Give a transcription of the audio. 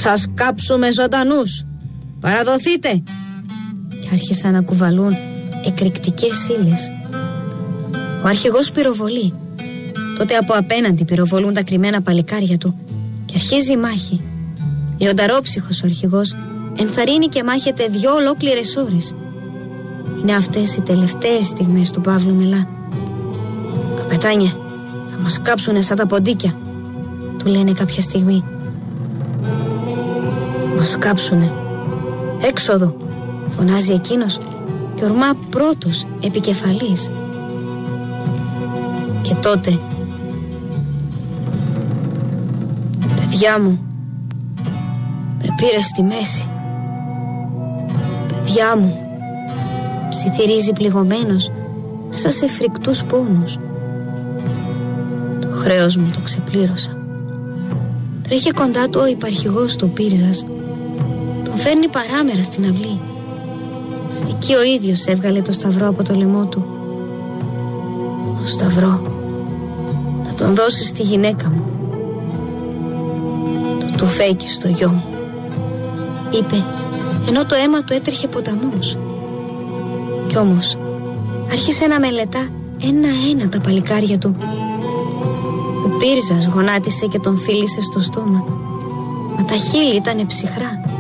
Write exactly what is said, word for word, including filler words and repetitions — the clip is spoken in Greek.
σας κάψουμε ζωντανούς. Παραδοθείτε. Και άρχισαν να κουβαλούν εκρηκτικές ύλες. Ο αρχηγός πυροβολεί. Τότε από απέναντι πυροβολούν τα κρυμμένα παλικάρια του και αρχίζει η μάχη. Λιονταρόψυχος ο αρχηγός ενθαρρύνει και μάχεται δυο ολόκληρες ώρες. Είναι αυτές οι τελευταίες στιγμές του Παύλου Μελά. «Καπετάνιε, θα μας κάψουνε σαν τα ποντίκια», του λένε κάποια στιγμή. «Μας κάψουνε. Έξοδο», φωνάζει εκείνος και ορμά πρώτος επικεφαλής. Και τότε, «Παιδιά μου, με πήρε στη μέση. Παιδιά μου», ψιθυρίζει πληγωμένος μέσα σε φρικτούς πόνους. «Το χρέος μου το ξεπλήρωσα». Τρέχει κοντά του ο υπαρχηγός του Πύρζας. Τον φέρνει παράμερα στην αυλή. Εκεί ο ίδιος έβγαλε το σταυρό από το λαιμό του. «Το σταυρό θα τον δώσεις στη γυναίκα μου. Το τουφέκι στο γιο μου», είπε, ενώ το αίμα του έτρεχε ποταμός. Κι όμως άρχισε να μελετά ένα-ένα τα παλικάρια του. Ο Πύρζας γονάτισε και τον φίλησε στο στόμα, μα τα χείλη ήτανε ψυχρά.